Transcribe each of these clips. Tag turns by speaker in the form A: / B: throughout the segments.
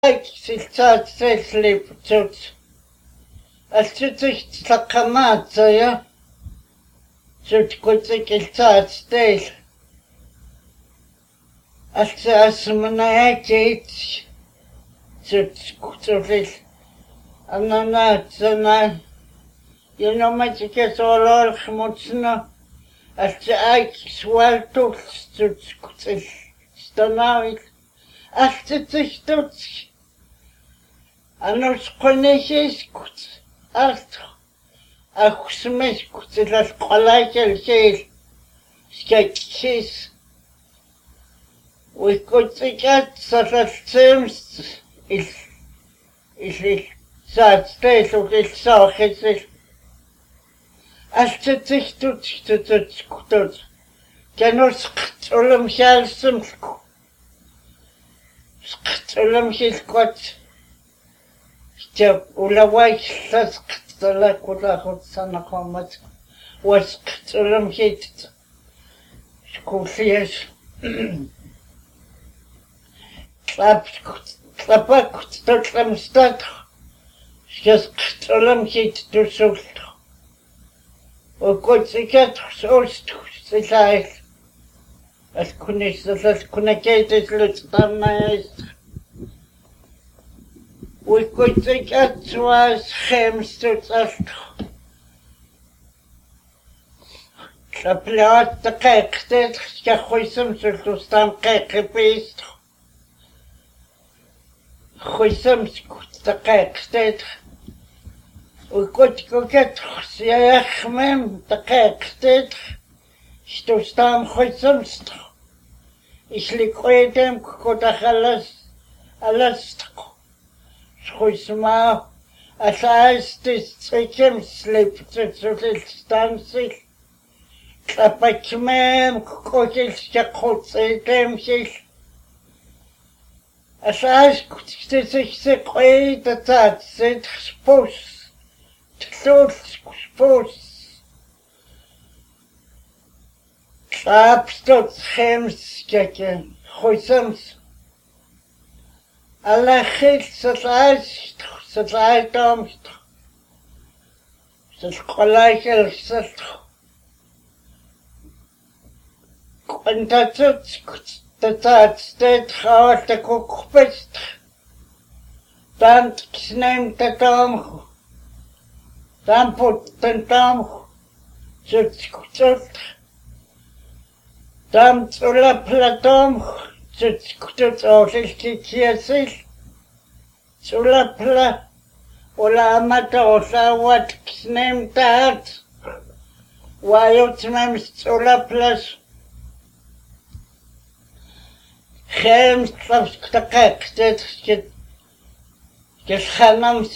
A: Siltsaatseelliptut alsutiqtlaqqamaatsaja sutqutikiltsaatsteel alsaasmanayaatiit sutqutullil annanaatsana yonomatikasoloolqmutsna alsaak sualtul sutqutil stanaavil alsutiqtut anusqunisiskut artu akhsmiskut ilalqalaakilsiil skaksis uikkutsikat salaltsiims il saatsteeluk ilsaaqisil alsutiqtut tututskutut kanusqtulumsialsimlku sqtulumsilquat ulawaiqlasqtalakulaqutsanaqamat wasqtulumsit skullias tlapakut tutlamstat skasqtulumsit tusullt ukutsikat sulstu silail alkunissalkunakeitislutstamais uikkutsikat suas xemstutsaltu tlaplaatta qeeqtet skaqhuisamsultustam qeeqipiistu huisamskut taqeeqtet uikkutkukkat siayaqmem taqeeqtet stustam huisamstu isliqoitem kutaxalas alastqu shuismaa alaastis tsikim sliptutsulilstansil tlapakmem kukutil skaqhutsitemsil alaaskutsisiqsiqoitatatsit spus tlulspus tlapstut xemskake huisams alachil salaastq salaatomstq salqolaakilsalt qantatsutskut tatatstet xawaltakukpist tant kisnem tatomhu tamput tantomhu sutskutult tam tsulaplatomhu sutskutut oolilkikiasil tsulapla ulaamata ollawat kisnem taat wayutmem tsulaplas xemstlavskutaqeqtet kilxanams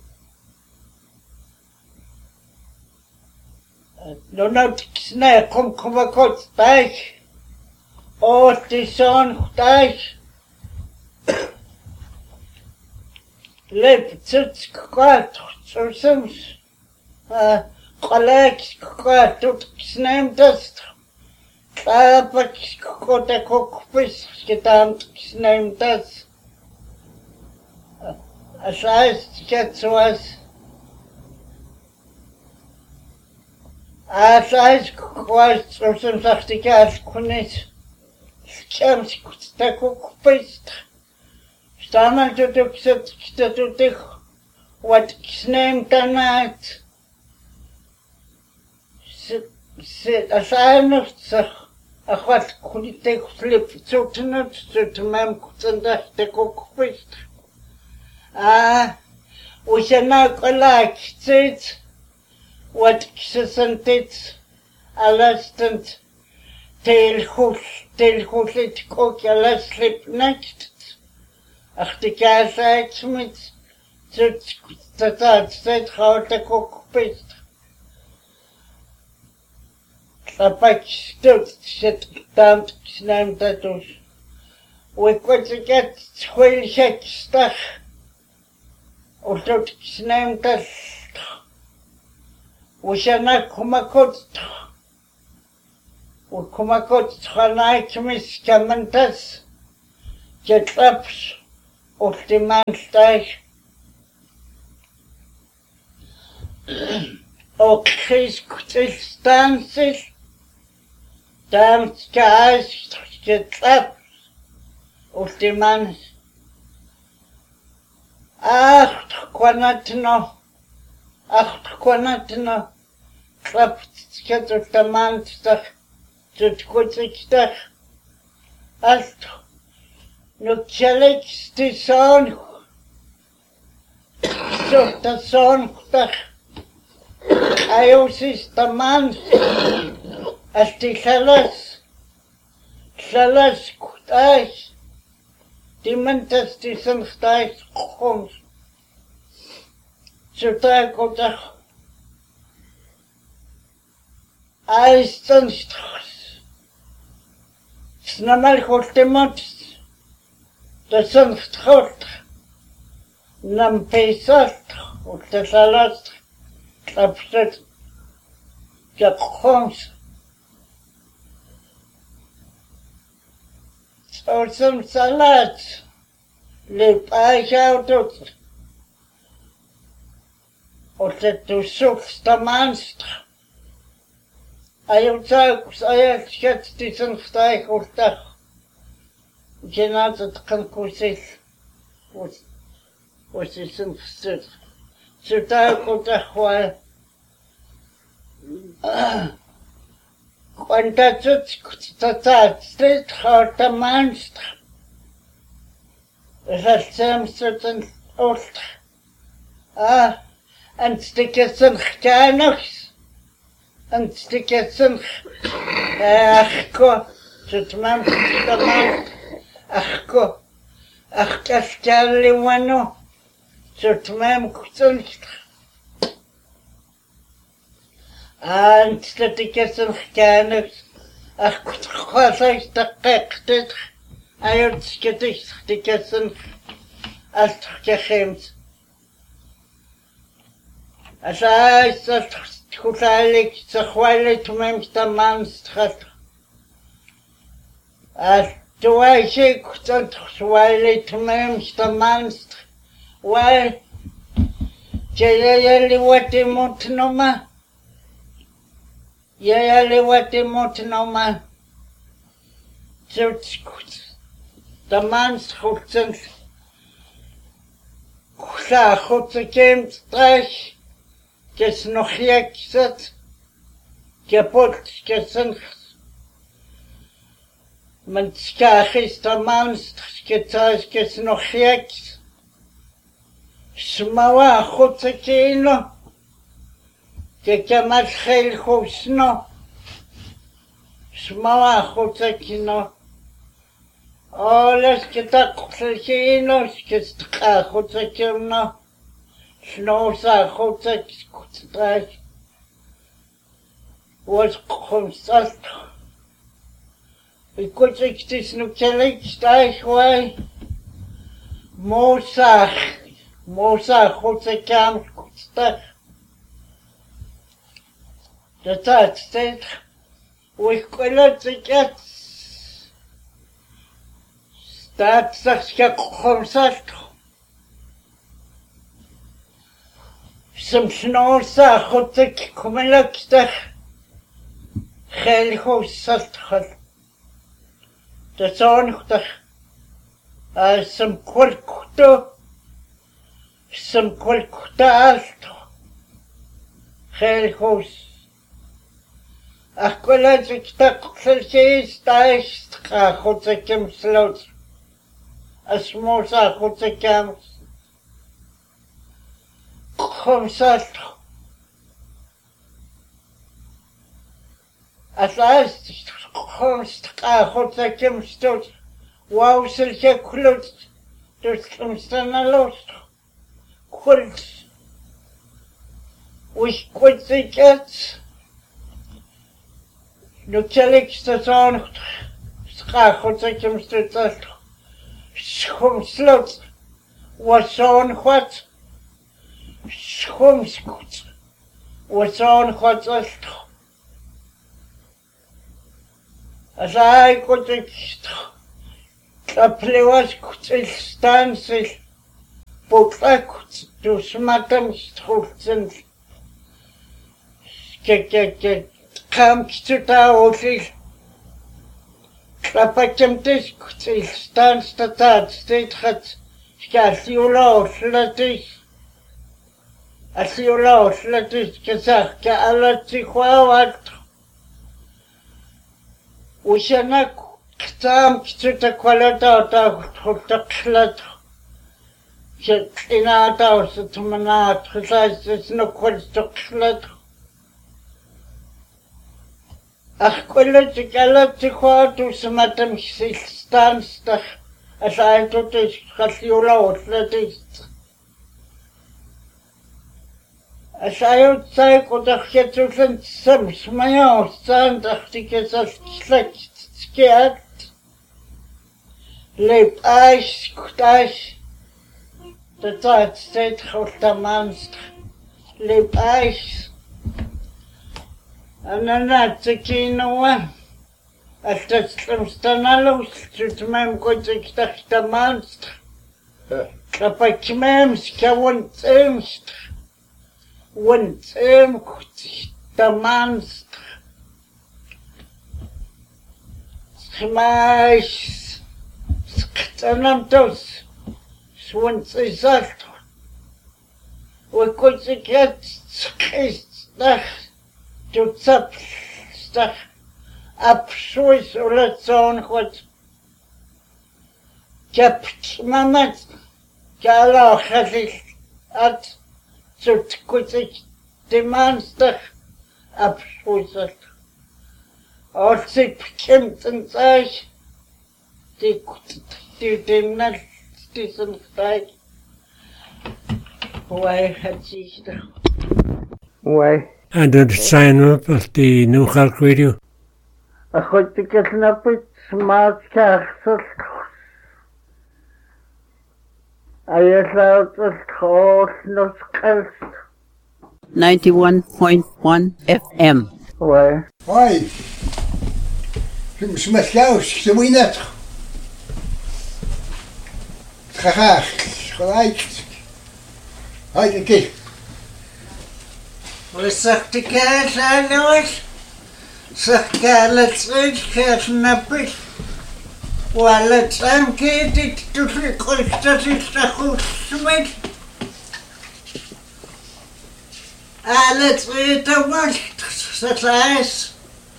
A: nonat kisne qumqumakut taik ooltison taik leptsutskqat tsursams qalaakskqatut kisnemtast Tlaapakskotakukpis skitamtkisnemtas asaistkatsuas asaiskuas tsusimsaqtikaalkunis skemskuttakukpist stamaltutuksatkitatutih watkisnemtanaat asaanuftsaq Ахват кунитек флип цутнут цутмам куцандах такукпист ушана колак цит вот ксесантит аластант телхулит кок аласлип накт ахтикасайт смит цут татат цит хавтакукпист Lapakstut sit tant kisnem tatus. Uikkutsikat tsuilsekstach. Utut kisnem tas. Usanak kumakut. Ukumakut txanaikmis kamantas. Jetlaps. ultimanstach och kriskutillstansil damskaas getlap ultimans quanatno klapskatultamanstach tutkutsikstach allt nukjalikstisaan suhtasoontach ajusistamans asti llalas kutay timantas tisanhtay khums sutakotach aistanstras snamal khultemot tasanhtkhot nam pesalt utasalat tlapsat jakhums Some salads, lip I out or that to soups the monster. I get this and stay or that. Genata conclusive was this and stood. So that got a while. Quanta street hart a monster. That same certain old. And stickers and cannox. And stickers and achko. Zut mam the monster. Achko. Achkascali wano. Zut mam kutunst. And the tickets and scanners, I could cross the packet. I had skittish tickets and Astrakhims. As I said, could I like the while to make the monster? As do I say, couldn't while to make the monster? Why, Jayali what they want no ma? Yayali what they want no ma? So it's good. The man's hooked Ksa goed game streich. Gets nog gezet. Kapot gezet. Mijn schaag is de man's gets nog geks. Smawa goed kino. Kekamat geel hoesno. Smawa goed kino. Alles getakselkino, skestka goedsekino, snoza goedsekstreich, was constant. Ik goedsektis nu kelik streich wai, moza goedsekam goedstreich. Dat uitsteed, we kunnen het. Dat zegt je constant. Soms noza goed ik kom lekker. Geel constant. Dat zonnig. Some kwalkuto. Some kwalkuta. Geel constant. Ach kwalkuta ik tak zelfs thuis. Ga goed ik hem sloot. As moza goedsekam. Constant. As last constant goedsekam stoot. Wauw zulke kloot. Dus omstaan los. Kult. We goedsekets. Nu tel ik station. Ga goedsekam stoot. Schomslot was on what? Schomskut was on what? As I got it, Tlaplewaskutsil stansil putlakut tusmatamstrultsin kamkitutaulil tlapakemtiskutsil stanstataatstitrat alliulaulatis kasahka alatsihuawat usanak Kitaamkitsutakwalatautahultaqlat inaatausatmanaatqilaassnukwaltuqlat Aqualatikalatikhuatusmatamksilstanstaq alaitutis qalliulaullatis Alayutsaiqutaqyatullan samsmayaussaantaqtikasalkiat Lebt euch, guckt euch, der Zeit steht auf der Manst, lebt euch, an der Nazi-Kinoa, als das Schlimmste los, zu meinem Gott, ich dachte, der Manst, aber ich memska wunzimst, der Manst, schmeiß, Anamtos, Swansizalt, Wakutsikat, Skistach, Tutsapstach, Abschuis oder Zornhut, Kapt Mamat, Kalachasich, At, Zutkutsik, Demanstach, Abschuisalt. Orsip Kempten Zeich, die demnach diesen Steig. Why had she Why?
B: And the sign up of the New Halk Radio.
A: I got to get up with smart castles. I allowed the horse not cast.
C: 91.1 FM.
A: Why?
D: Why? Smaslaus, the winner. Graag, gelijk. Heideke.
A: Wat zegt de kaas aan ons? Zegt kaas terug, kaas nappig. Wel, het samkeert ik tussen dat is de goed smet. Alles weet er wacht, dat is.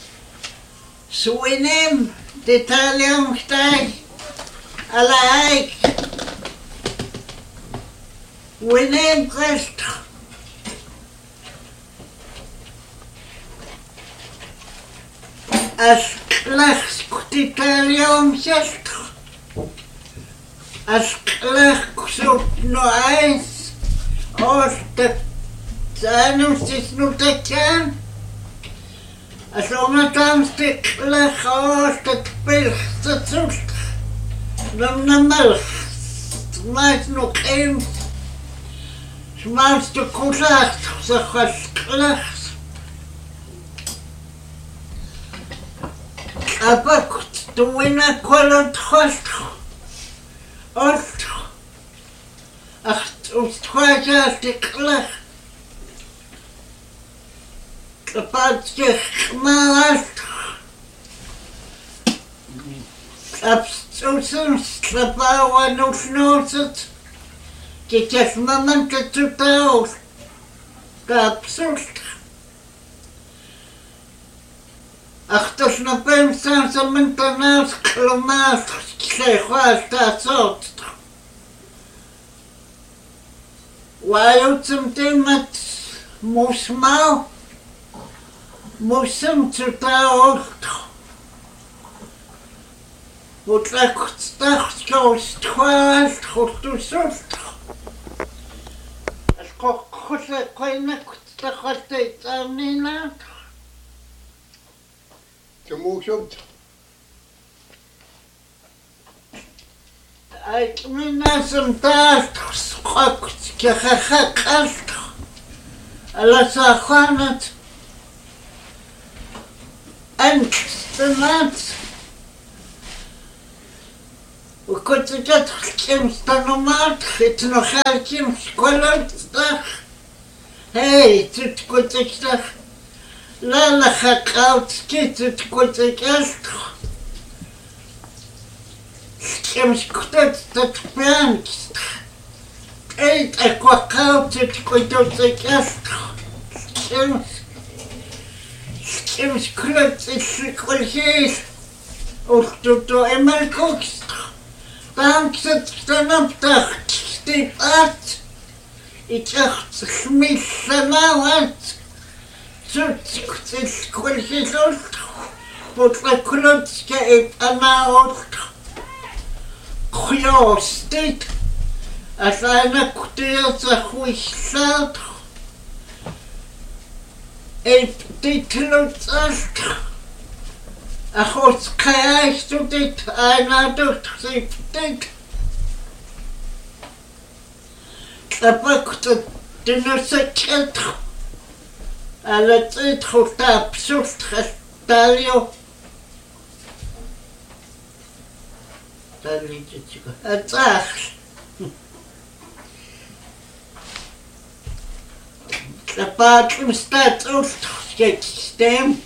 A: Swinem, de taliumstijg. Alaik. Winem Christ. As klachts kutitalium zest. As klachts op no eins. Als de zanus is nu te kan. As onatams de klach als de pilste zust. Dan namal. Smaakt nog eens. Smaakt de koelacht. Zeg wat klacht. Abakt de winna kwalot host. Host. Ach, ustwaja de klacht. Kapatje maast. Abstoßen, slapała nóżnocet. Dzieciak mamanta tutał. Kapsust. Ach, toż na pewno sam zamęta nas klomas. Przechwasta cot. Łającym temat musmał. Musem tutał. Wat ik dacht, zo stwaast, goed to soft. Als ik goed kan ik dat altijd aan niet na.
D: Je moet zo.
A: Ik ben als een taart, schokt, gekgekast. Alles aan het. En de naad. وكنت تدخل كمستنومات خيت نخال كمسكولات هاي كنت تدخل لا خاقاوت كيت كنت تدخل كمسكولات تتبان ايت اكواقاوت كنت تدخل كمسكولات تدخل وختوتو امال كوكس Там кто-то так степат, и как-то смешано, тут сколько тут, вот крутка и она вот хлёстит, а она кутается хуйсат, и ты тлутаст. Achos cael tu dit aina dwt sydd dit. Tabak dyn nhw sicr. Ala dyd chwrt abswrt chastalio. Dali dyd a dach. Tabak ym stad wrth stem.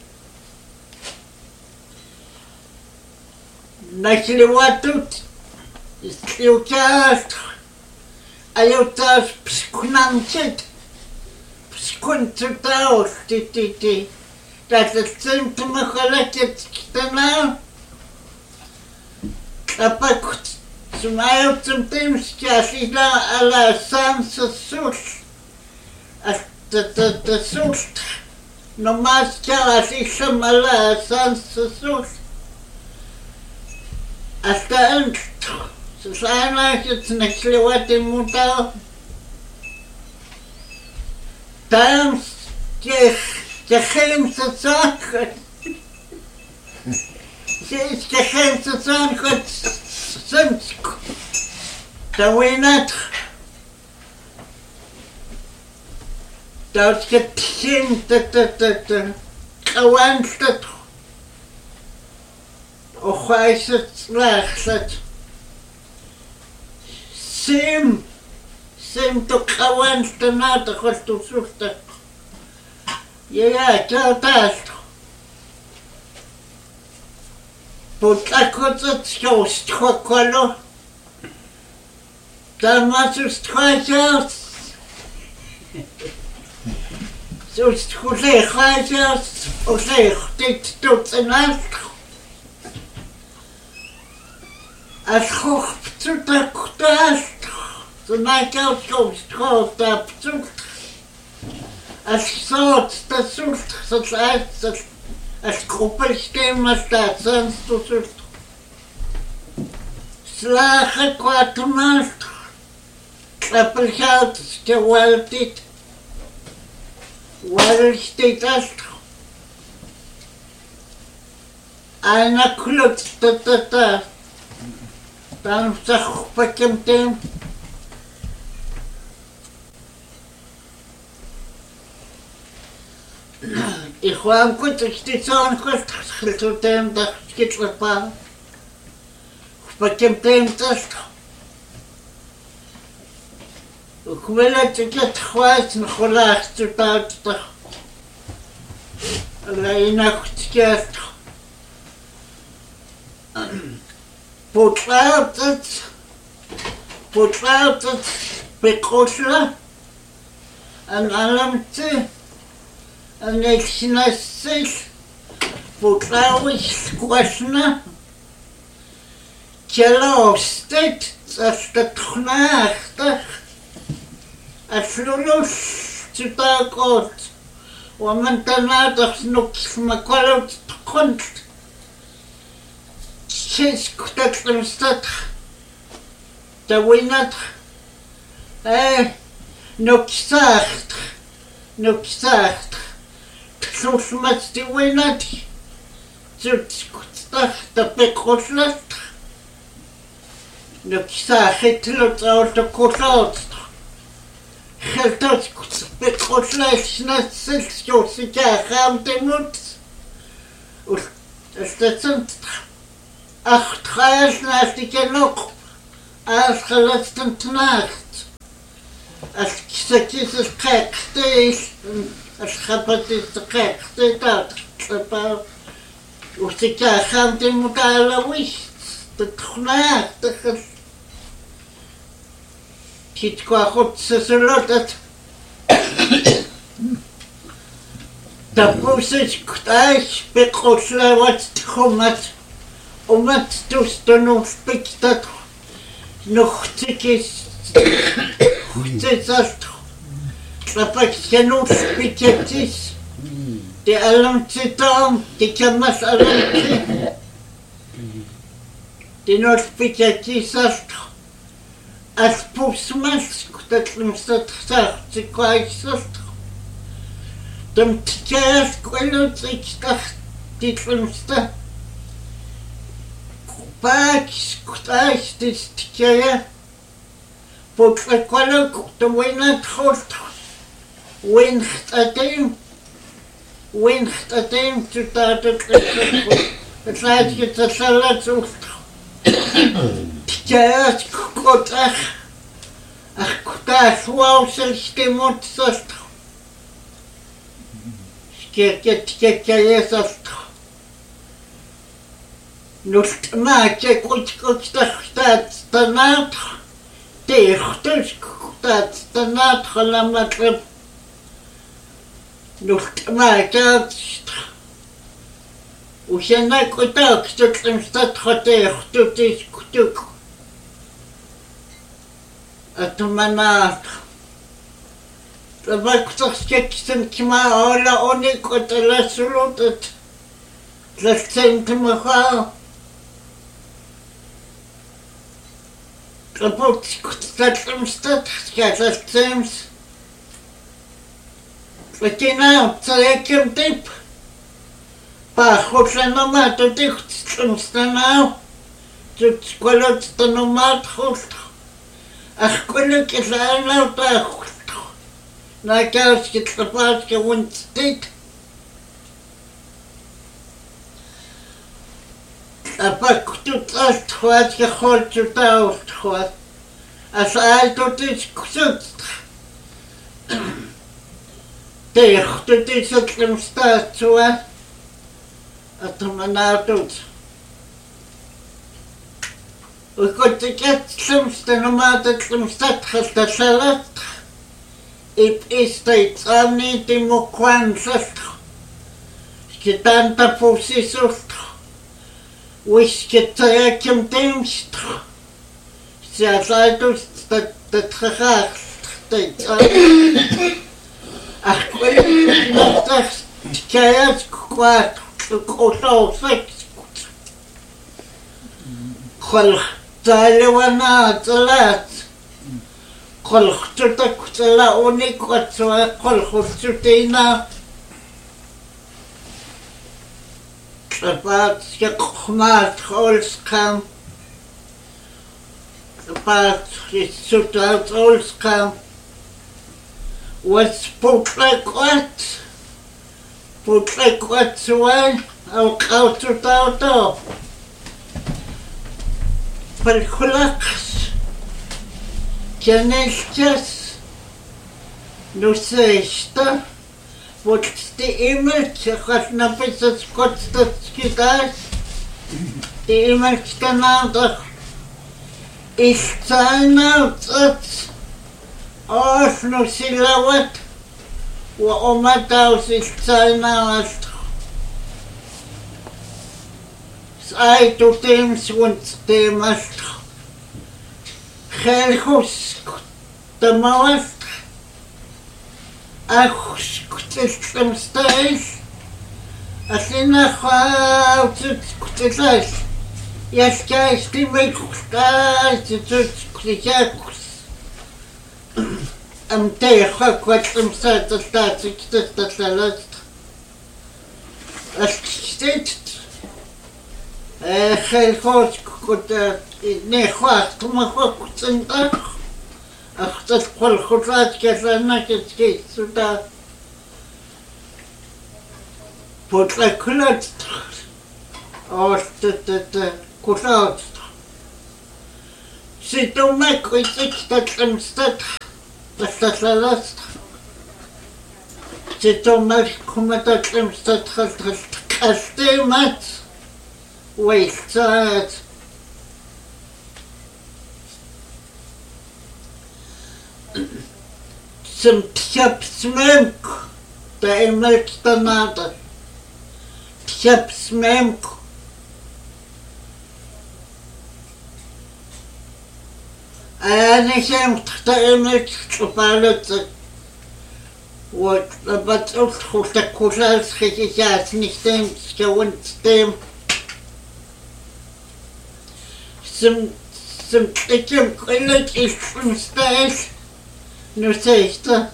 A: Naśliwatut, sliwtast, ayutas pskunantit, pskuntutaus, ti. Tatatsim tumahalatit kitana. Kapakut, sumayutum timskasila ala sansasus, tatatasuls, nomaskasisam ala sansasus. Hasta antes, Susana, que se levou a montar. Tam, que gente saca. Que gente saca, sempre. Tawinat. Dat que tinta, kawansta. O chwaith slachsat. Sim to kawan stanat achos tu surta. Ciao tast. Potlakot sjost chokolo. Tamasus chwaithas. Sust chwle chwaithas. O lech dit tot yn alt. As hoch zu der Kutast, so neig auskomst, hoch der Abzug. As sort, das sucht, so heißt, als Gruppe stehen, was da sonst du sucht. Slache Quatumast, Klappelchaut, gewaltigt, weil steht das. Einer klutzt, da. Там сах покемтем. И хуам куток стисон хост хлтутем да скитлапа. Покемтем таст. Ухвела тикет хваст нхулах тутат. Лайна хтикет. Potlautet bekosla an alamte an exnasis potlauis squashna kelostet asta tnachta aflulus tutakot ومن تنادخ نقص مقالة كنت شيش كتت المستطح توينت نقصاخت تخلص مستوينت تكتخ تبقوشلت نقصاخت لطاوت كتلت خلطت بقوشلت نسل شوسكا خام تموت استسنت Achtraas naast ik en ook. Als gelastend nacht. Als ik is gekste is. Als het is de gekste dat. Als ik gaan die moet alle wist. Dat nacht. Kit qua goed ze zullen dat. Dat moest ik thuis bekoslen wat komt. Omdat het nog spikt dat nog is. Goed is dat. Dat ik genoeg spikt is. Die allen zitten, die kan maar allen zitten. Die nog spikt is dat. Als poesmask, dat is dat gezegd, ik weet dat. Dan tjast kwellet, ik dacht, die filmste. Paaks, kutais, dit tjaya. Potle kwellet, de winnet goed. Wincht atem, zodat het laat je te zullen zoekt. Tjast, kutach. Ach, kutach, wauw, zelfde moet zast. Kijk, je zegt. Nog maak je goed dat naad. Tegen dat naad gelamat. Nog maak je het. Hoe je nou goed dat dat gaat dat is goed. Het manaat. Dat toch sketsen maar alle onik te laten het. Dat zijn te me gaan. Dat moet dat stad dat zijn. Wat je nou zeg je tip. Pa goed zijn maar dat dicht staan nou. Dat kwalot dan maar goed. Ach kwalot is nou daar. Na kous je het gepaard gewoon steekt. En pak doet als wat je gooit je touw gooit. Als hij doet is gezet. Tegen doet is het hem staat zo. Als hij me nou doet. Hoe komt ik het soms de normaal dat hem staat gesteld. Het is steeds aan niet die moet kwansen. Je tante positie. Wist je trek hem dienst. Ze zei dus dat gegaan steeds aan. Ach, ik weet niet dat het kwaad. Ik zou zeggen. Geluk, talen we na te laat. Geluk, dat ik te la onik wat zo geluk te na. Paard je gemaakt olskam. Paard je zoet uit olskam. Wat spoedlijk wat zo ook uit het auto. Per gelukkig. Kennisjes. Nu zeg je. Вот die имелtje gaat написать сколько скидать. Die имелtje надо истайнать от носиловать. وأمتاوس истайнать. Сайtu teams want temas. Gelhus temawast. Ach, skutelsem stais. Asina хватит скутелась. Я счастье мечтать, скутелякус. Амтеха кватлем сата статик статаласт. Аскстет. Хелхос кута не хваст, махвакутсента. Ach, dat kwam goed uit, ik heb net het zodat. Voor het gekleurd. Als het кулаут ситумак итиктатлэмстат таллалаласт ситумак кумататлэмстат калтимат уэлцаат симпсапсмэмк таэмэлтанада псапсмэмк Анахем таэмэлт тупалат вот батул хултакулас хикияс нихтем скавунтем сим экем коллег истмстайл нусейста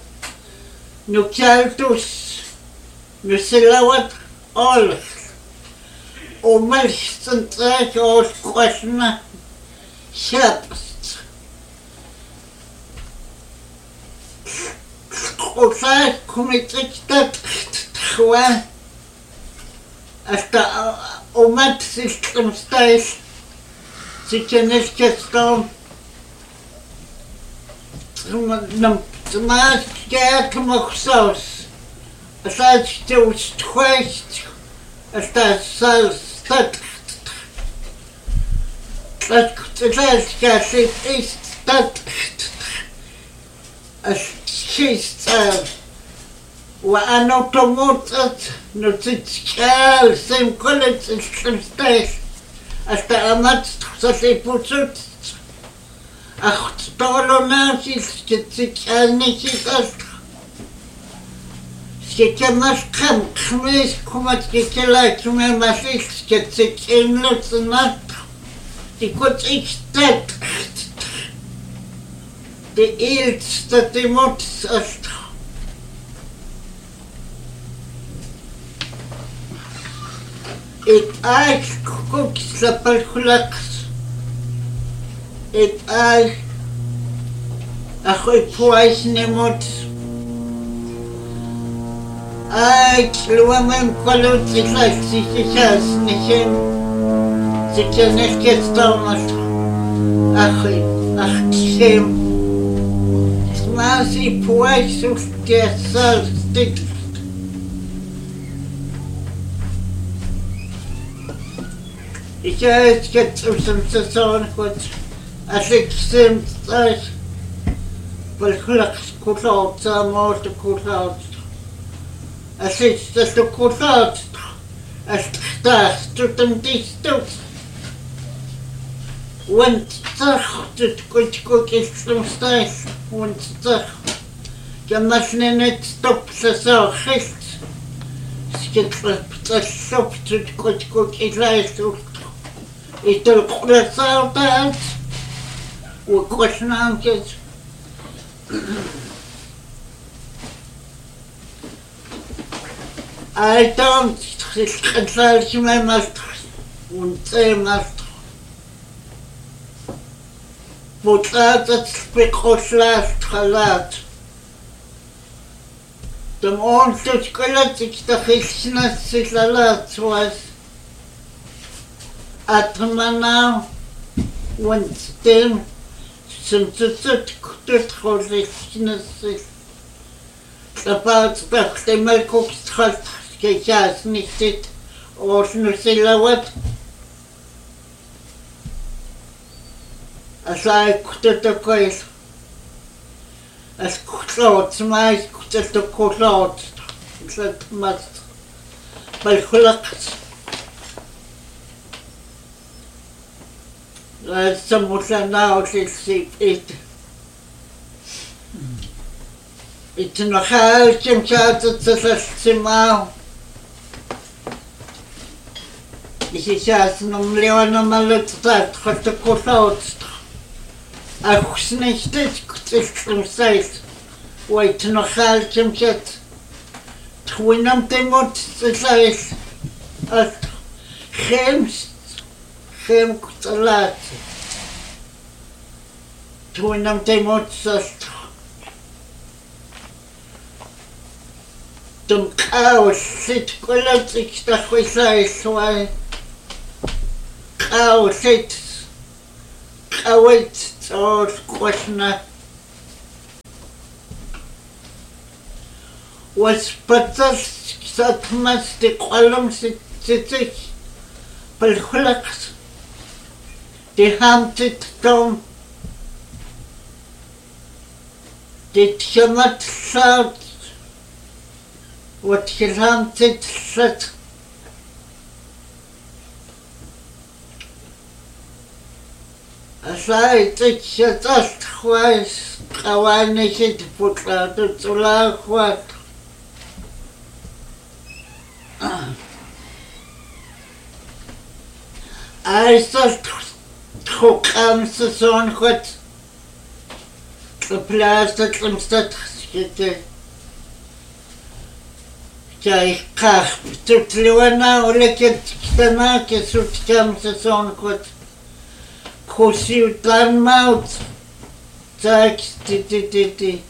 A: нукялтус нуселават ол умальстэнтак ол квашна шапс Кулай кумитиктат хва аста умат систем стайл сикенескестом нам тмас кят мохсос асач тустхвайст аста сал стат так тэлэскашит ист стат Чисто, وأنا طموحت نتشكل سيم كل الشمستاش أستعملت تخصصي بوسط أختاروا ناسي تتشكل نشيط كما خم خميس كما تكلا كما ماشي تتشكل نصنات تكون إكتات Det äldsta till motsöster. Ett äg kokslapalkulax. Ett äg achoipuaisne mot. Äg luamen kolutsiklas sikikas nichen. Sikaneskestamas. Achoi, achsem. Masi puaisus kesal stik. Ich weiß jetzt aus dem Saison gut. Als ich stimmt, weil ich kulaut, amort kulaut. Als ich das kulaut, als das tut dem Distus. Und sagt, gut ist zum Stich. Und sagt, ja, mach nicht stopp, das auch ist. Es geht das Schopf zu gut ist leicht. Ich drücke das auch da. Und kurz nach jetzt. Alter, ich kann es nicht mehr machen. Und zehnmal. מוצאת בכושלה התחלת. דמעון שתקלת תכתחיס נסית ללעצwas. התמנה ונסתם סמצצת כתת חוזית נסית. ספרת בכתם על קוקסטחת כישס ניסית או שנוסילאות. Asai kutata kois. As kutlaut, mais kutata kutlaut. Zat mas. Balkhulaks. Samutla now it. It's no hal chimchat tsasimau. Ich сейчас нам Леона малыцат, хоть кусаут. А хуснестить ктичком сайт. Ой, тнохал чимчат. Твинам темот сайт. А хем кталат. Твинам темот сайт. Том хаос сит колотик такой сайт свой. قاولت قويت صوت قشنا وسبتل ستمس تقلم ستتك بالخلق تهمت توم تتشمت صوت وتكلمت ست أصلاً شتلت خواس قواني شد بطلات وطلع خوات أصلت تخوك أمسسون خد تبلاستت لمستت خسكتي جاي قاخ بتبتلي وانا ولكن تكتناك سوت كامسسون خد خوشي وطلان موت تاك تي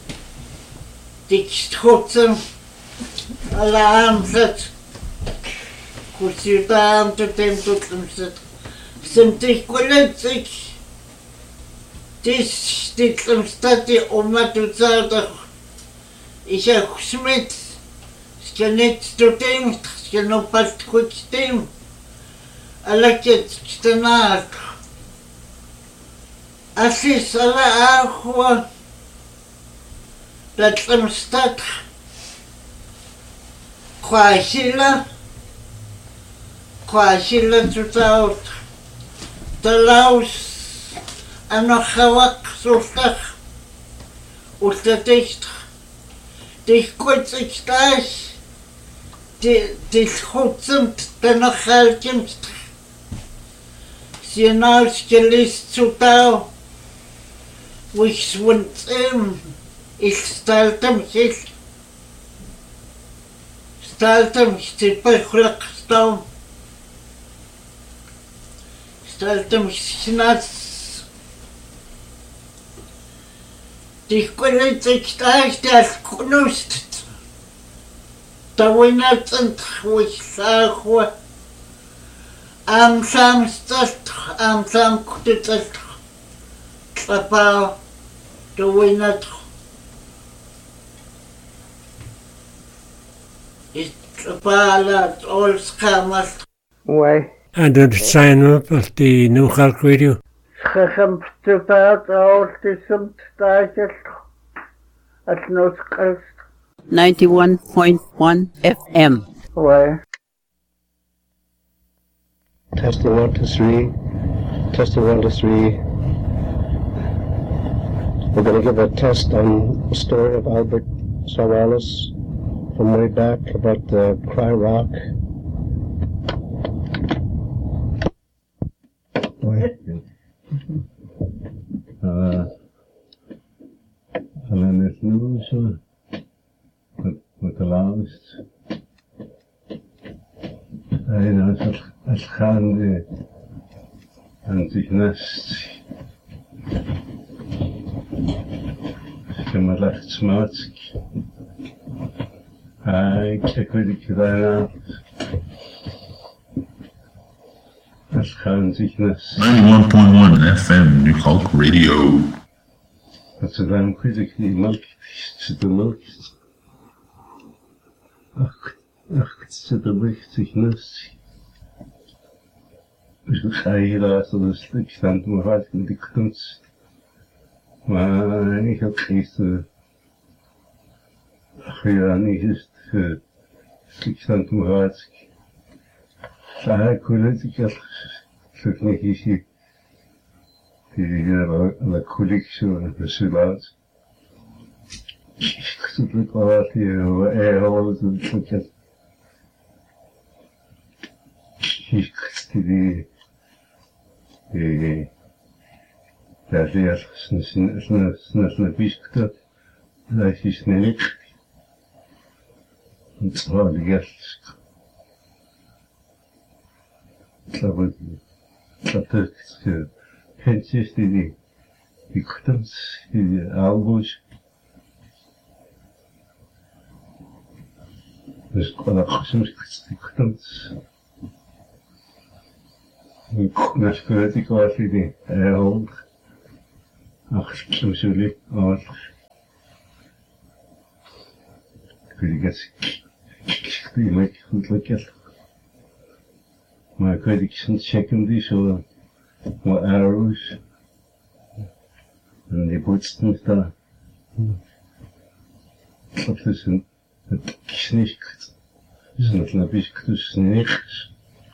A: تكتخوتم على عامست خوشي وطلان تتلمست سمتك كلتك تتلمستاتي أمة تصادق إيشا خشمت سكنت تتلمست سكنو بلت خوشتم ألكت كتناك أسيس على أخوة تتلمستات خواشيلا تتاوت تلاوس أنا خواك سلطخ وستتشت تشكوت اكتاش تشخوتسمت تنخالكمت سيناوش كليس تتاو وش ونتم استالتم تبقى خلق ستاوم استالتم شناس تكون تكتاش تكونوست توينات انت وشاخوة أمسام ستلتخ أمسام كتتلتخ تلباو توينات تلبالات أول سكامات
C: Why?
B: And the sign up of the New Hulk Radio.
A: خشم ستبات أول تسم تتاجل أتنوت قلت
C: 91.1 FM.
A: Why?
E: Testing 1 2 3. Testing 1 2 3. We're going to give a test on the story of Albert Savalas from way back about the Cry Rock.
F: And then there's news with the last. Als gaande en zich nest. Ik heb me recht smaak. Ik weet niet gedaan. Als gaan zich nest.
G: 91.1 FM, New Hulk Radio.
F: Dat ze dan goed ik die melk zit de melk. Ach, zit de melk zich nest. Dus ik ga hier laten, dus ik sta aan mijn hart met die kunst. Maar ik heb gisteren. Ach ja, niet is het. Ik sta aan mijn hart. Ik wil het, ik heb het niet gezien. La collection de Subat. Ik zit ook al wat hier, alles en het. Ik zit daar zeer snel biskte, dat is snel. Het was de gast. Dat is Hensies die kuttens, die albus. Dus ik kon ook soms die kuttens. Naskulet ik was die hond. Ach, zo zullen we. Kun je die lekker goed lekker. Maar ik weet ik zijn checken die zo wat arrows. En die boetsen daar. Dat is een knicht. Is een beetje tussen niks.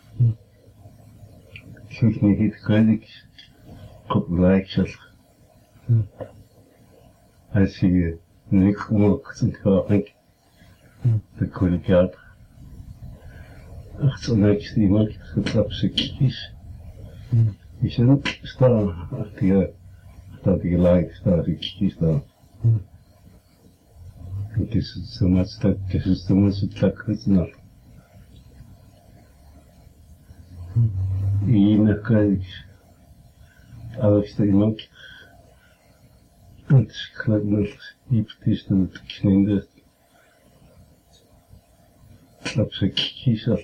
F: Ik vind niet kwijt ik op lijkt. Als je niet gemaakt en gaat de koelkaart. Ach, zo niks die maakt getrapt ze kies. Je zit staan dat die lijkt staat ik kies daar. Het is zo much dat het is zo much dat het nog. Ine kijk. Alles die maakt. Het gaat nog iets is dat het kninder. Op ze kiezen.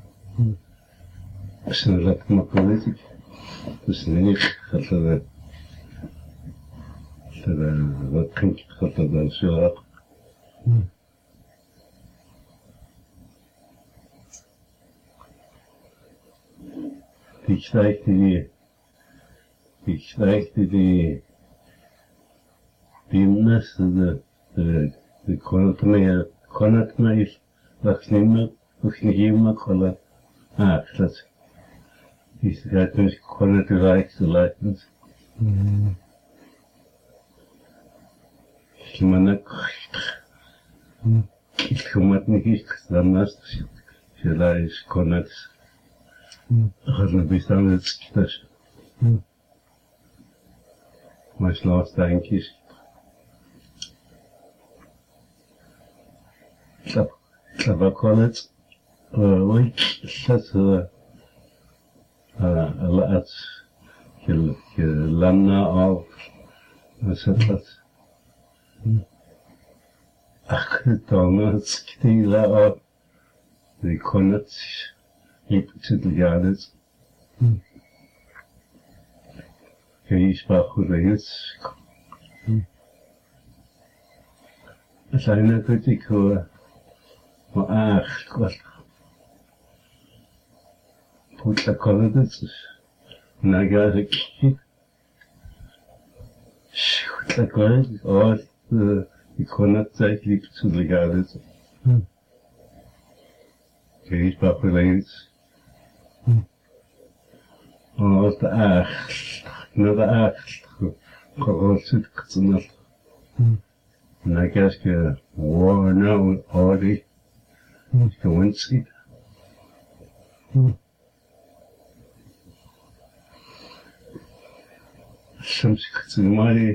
F: Als je dat makkelijk is. Dus niet gaat er wat drink gaat er dan zo af. Die nas de konat mij vaccineren vaccineren kolla dat is dat dus konat rijks license Kimanak ik kom het niet dan naast je is konat gaat me bestaan het schieters maar slaat dankjes dat kan het dat je landen af dat ach dan het stila af die kon het niet te jaren je sprak goed is zijn er kritiek hoor maar ach wat goed dat kan het is nou ja ik goed dat kan het als ik kon het tijd liep te de jaren je sprak goed is als de ach naar de ach gewoon zit het nog nou kijk je wow nou already gewoon zit soms ik zie maar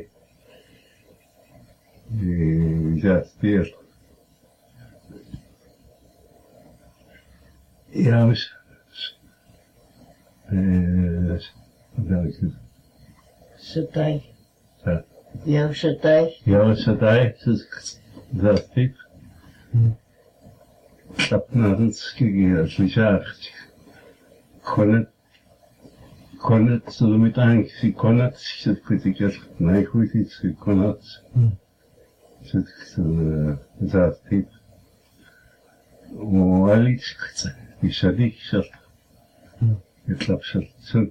F: ja speelt ja dus dat is
C: Satai.
F: ja
C: Jouw satai.
F: ja satai dat is dat naar het skiën gezegd kon het zo met angst kon het zit kritisch nee goed iets kon het zit dat is wel iets is dat ik zeg ik klap zo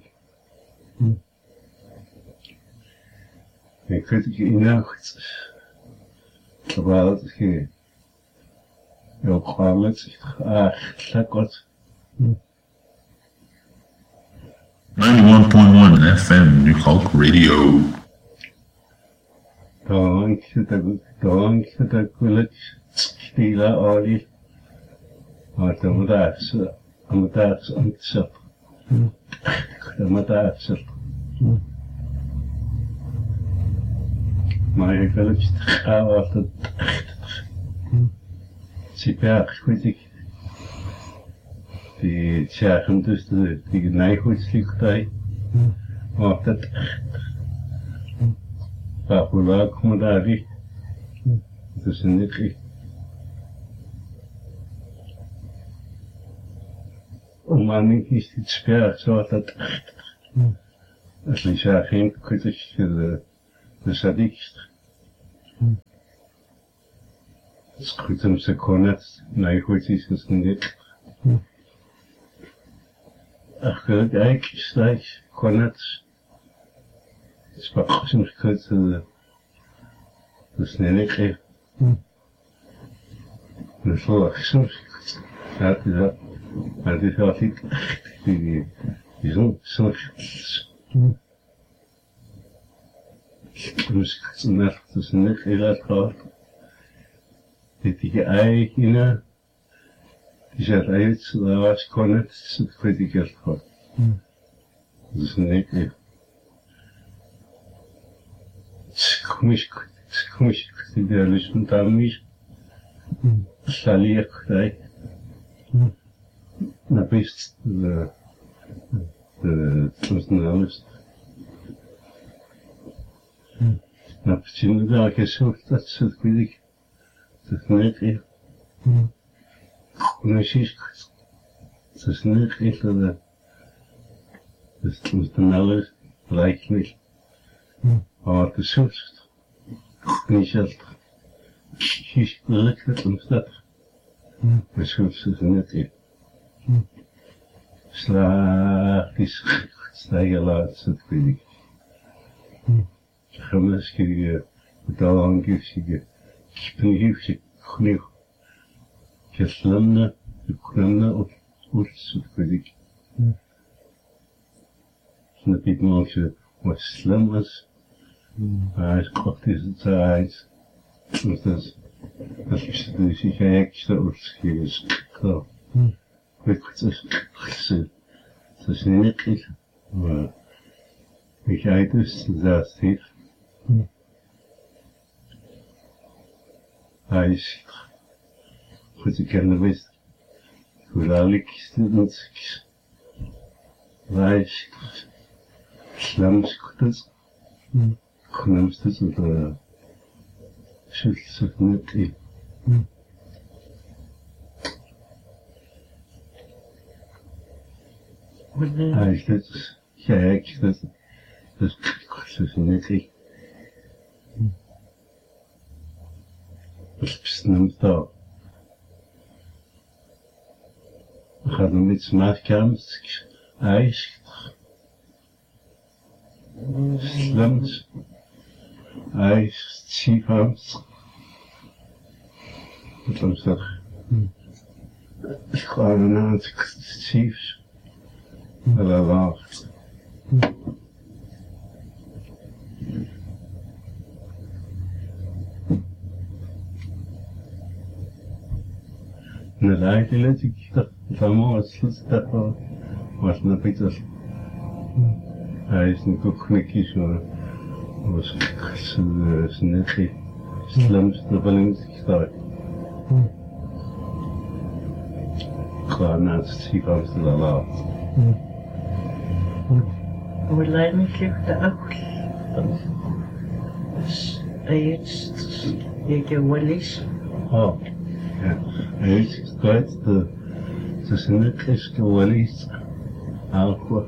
F: ik weet het in nacht terwijl het je ook kwalijk dat wat
G: 91.1 FM New Hulk Radio.
F: Dank dat gelukkig stila olie. Maar dan daags antissap. Dan daags. Maar ik wil het gaan altijd. Super, weet ik. Die zeggen dus die nijgoedslichtij. Maar dat waar komen daar die? Dat is niet. Omani is dit speer zo dat als je zegt geen kritisch de sadist. Skrytem se konec najchůjtější niet. Ach, kijk, stijg, konec. Sprak jsem skryt de snelheid. De zorg jsem skryt. Dat is dat. Maar dit is altijd die zo'n dus net tussen net heel gehad. Dit die eigen die zegt uit, daar was kon het, dat weet ik echt gehad. Dus net echt. Komisch, die alles met alles. Salier krijg. Na best de alles. Na почему да, конечно, dat soort weet ik. Dat is net echt. Precies. Dat is net echt dat is dan alles lijkt niet. Maar het is soort. Niet zelf. Kies gelukkig om dat. Maar soms is net echt. Slaag is je laatst, dat weet ik. Gemeske betalangische kipnihivse genoeg. Keslamna, ukramna op oortsut weet ik. Snap ik maar ze wat slim was. Maar hij kocht is het uit. Dus dat is dus extra oortsgees. Klaar. Weet het is niet echt. Maar ik uit dus dat heeft. Hij is goed te kennen wist. Hoe duidelijk is dit niet? Hij is slams goed. Genoemd is het schuld zich niet in. Hij is dit gek, dat is niet echt. Besnoemd daar. We gaan met z'n afkamst, ijs, slams, ijs, chiefams. Wat was dat? Ik ga een aantal chiefs. Wel lacht. Na lijkt het ik dacht van mooi het dat was na Peter. Hij is niet ook knikjes hoor. Was net slams de balans gestart. Gewoon na het chiefams te laten.
C: Hoe lijkt me de ook? Dus je Wallis.
F: Oh, ja. Hij is kwijt de net Wallis. Alcohol.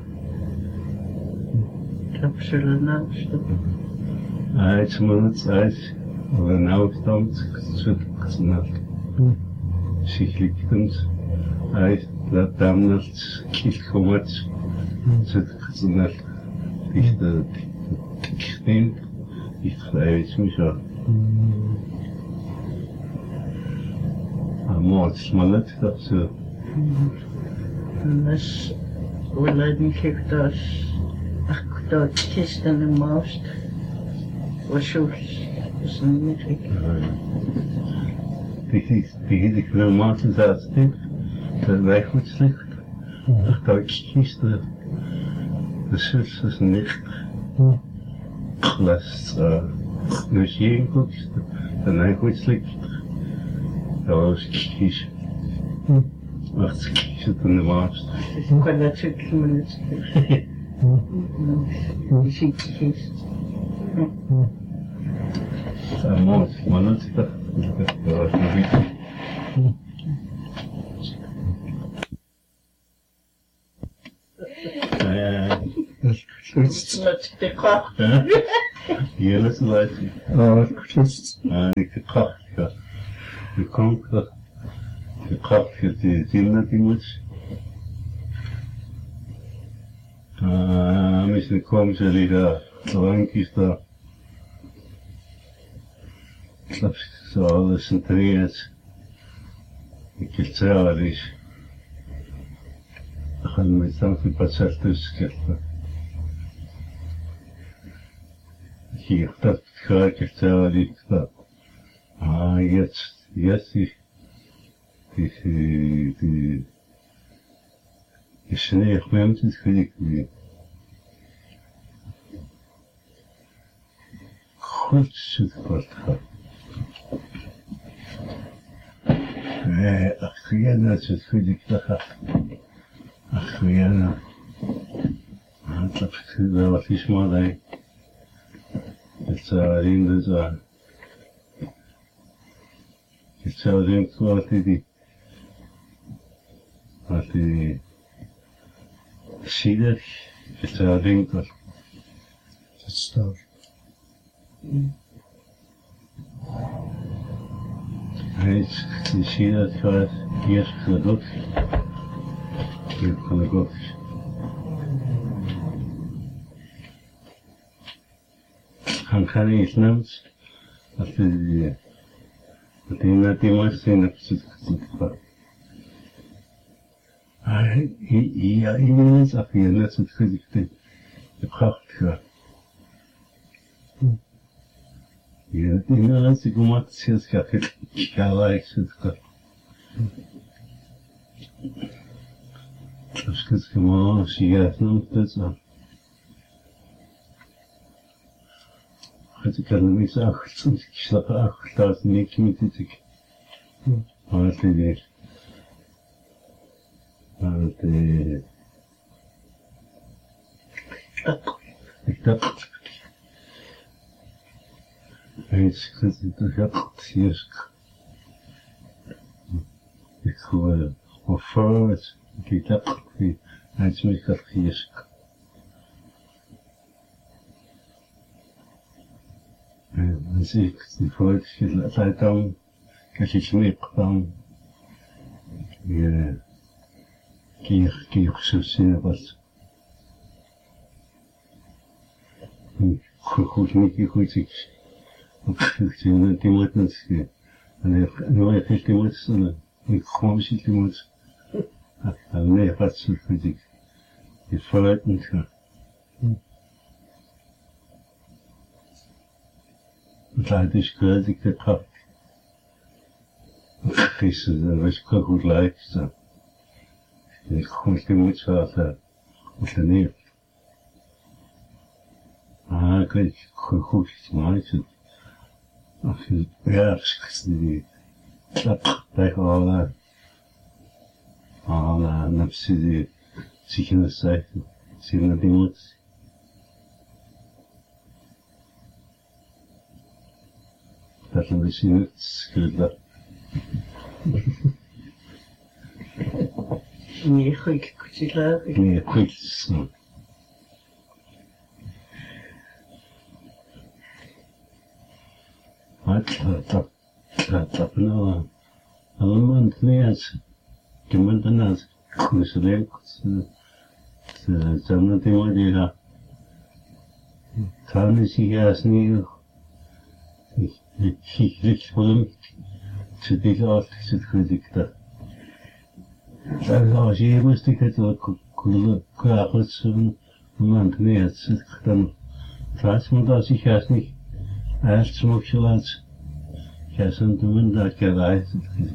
C: Absoluut naast.
F: Hij is maar het ijs. We nou stand gesneld. Sichtlichtend. Hij is dat damals kielkommet. Zit gesneld. Ich stimmt. Ich weiß mich auch. Aber es ist mal nicht so.
C: Das will nicht das. Ach, das ist dann im Maust. Was ist nicht
F: Die hitte klimaten zaten dit. Dat wij goed slecht. Ach, dat ik kies de zus is niet. Last, dus jeden koekst. Dan wij goed slecht. Dat was kies. Ach, kies het in de maast.
C: Ik kan dat zeker niet. Je ziet het kies.
F: Maar niet dat. Dat was nog niet.
C: Not the cock.
F: Jenes leid.
E: Christ.
F: Ik gekracht. De kank. Gekracht. De zin dat iemand. Misschien komen ze liggen. Drankjes daar. Zo alles centreerd. Ik heb het zelf eens. Dan gaan we met dank voor het tussen. Hier, dat ga ik het zelf niet. Jetzt die Schnee schwemmt, das kriege ich nicht. Kurz Gott. Охуенно, что ходит плохо. Охуенно. Это всегда вот и смотри. Это один за. Это один вот иди. Вот и сидят. Это один вот.
E: Stop.
F: Je ziet dat het gaat eerst gedood. Hier kan ik ook. Gaan iets neemt. Dat die net iemand zijn dat ze het gaat. Ja, iemand zag je net het gezicht. De kracht gaat. Ja, inderdaad, ik moet het zelfs gaan Dus het gewoon als je gaat noemt het zo. Het kan niet zo goed, ik slag achter dat niet met dit. Maar het is ik dacht. Eens gezien dat het hier ik hoor of vooruit ik dacht die eens met dat hier en zie ik die vooruit het dan als je meer dan je keer zo zien wat goed niet goed ik die moet niet en nooit heeft die moet ik gewoon zit die moet nee wat zo vind ik je vooruit niet gaan het is kwijt ik de kracht gisteren was ik goed lijkt ik gewoon die moet zo op de neer ik weet goed maken ja, die tegen alle nafsi die zich in de zijde zien dat die moet dat we zien het schudden
C: Nee, goed, goed, leuk.
F: nee, goed dat nou allemaal niet gemand naast misschien ze zijn die maar die daar kan is hier niet ik richt voor ze die af zit goed dat als je moest ik het ook klaar zijn man niet zit dan was moet als ik juist niet Eerst mocht je laten. Ja, zo'n doen dat je rijdt.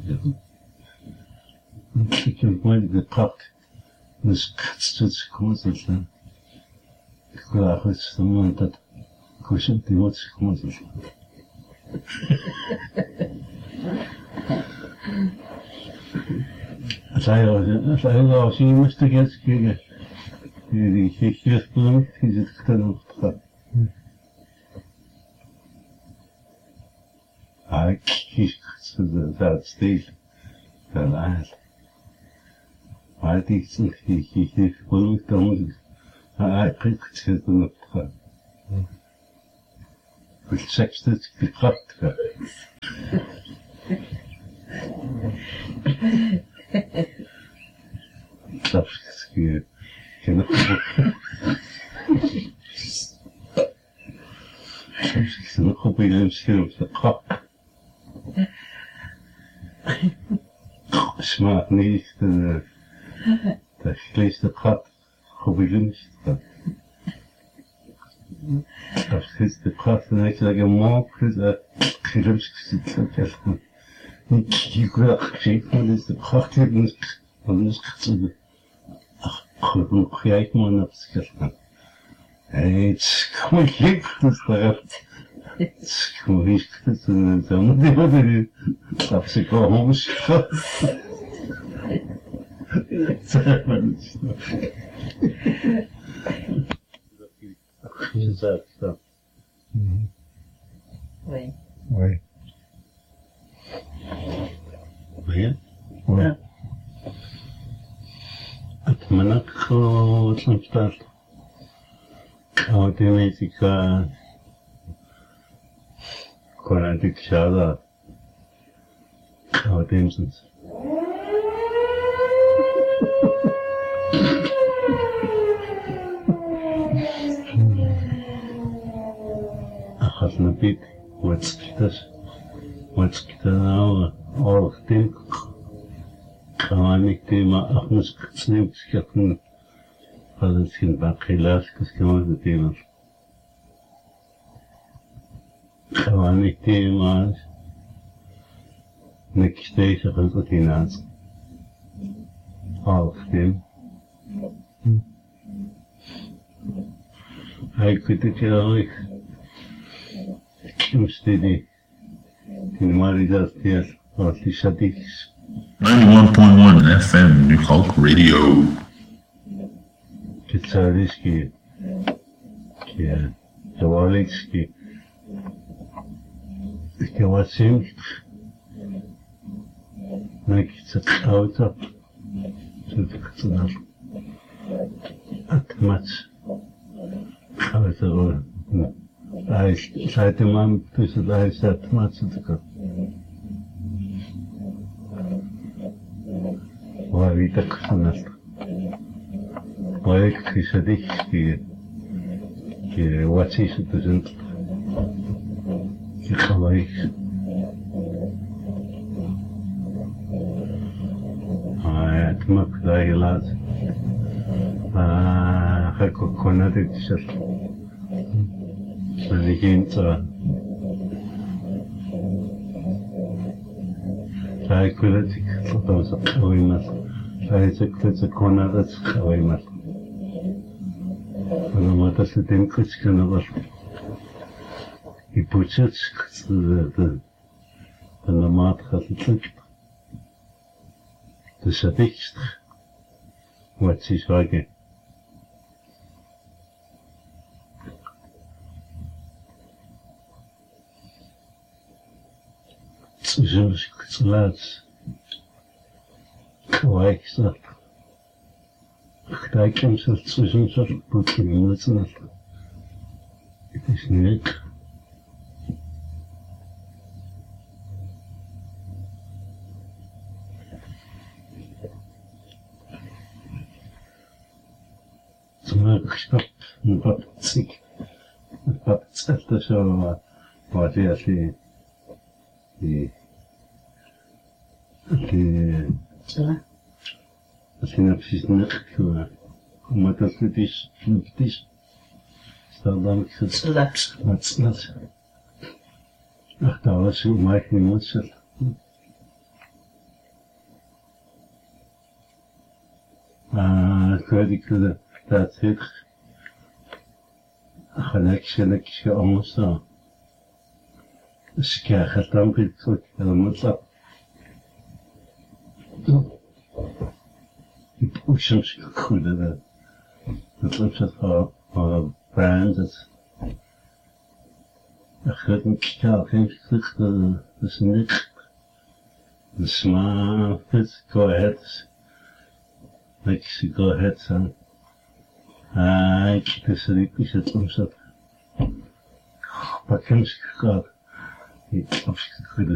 F: Ik heb mooi gepakt. Dus katst komen ze dan. Ik wil het dan man dat kussen die moet komen ze. Als je moest kijken. Die gegeven is het gedaan. Dat steeds verlaat. Maar die geeft gewoon dan I think it's in the with sex that's geklappt. Klapski, genau. Ich bin noch bei dem Schirm der Kopf. Ich mag nicht, das schlechte Kopf, habe ich nicht. Das ist der Kopf, und ich sage, morgen ist ich will auch schicken, das ist der Kopf, und das ist ach, ich mal auf das Geld. Jetzt komm ich lieb, das da. Jetzt komm ich, das ist ein Sommer, die darf sich gar nicht Jetzt sagt man nicht. Ich sag so.
C: Oui.
E: Oui.
F: Oui?
E: Oui.
F: Atmanako, Samstag. Automatica. Konatik Shada. Automsons. أخذنا بيت واتسكتش واتسكتنا أورختين خوانيك تيما أخنس كتسنيم كتكتن فالسكين باقي لاس كتكمان تيما خوانيك تيما نكشتيش خلطتيناس أورختين هاي كنت كلاويك Steady. In Maridas, yes, or Lishadix.
G: 91.1 FM New Hulk Radio.
F: Kitsariski. Zawalski. Kawasim. Nakitsa Auto. Sudikatsunar. Atmats. Auto. Seit dem Mann, bis er da ist, hat man zu tun. War wieder gesagt. War ich für dich, die was ist das sind. Ich habe ich. Hat man da gelassen. Ich konnte nicht gesagt. Wenn ich ihn zur Politik verdoß, ich konnte das kaufen. Und man das mit dem Kutschen aber die Butschitz, der Namat hat gekriegt. Das ist ja dicht, was ich sage. Zulats. Kawai gesagt. Da ich mich zwischen Schachbrücken nutzen. Es ist nicht. Zum Beispiel, ein Papazig. Ein Papazig, das war der, Synapsis nekwa. Komata slitish, Stardam
C: Slaps.
F: Slats. Ach, da war so Mike Mutzel. Kredikle, das ist. Ach, Amosa. Schkach, dann geht es zurück, Mutzel. Pushen cool that looks at our brand that I couldn't kill things the snitch the small fit go ahead makes you go ahead son Ai, this is it. But can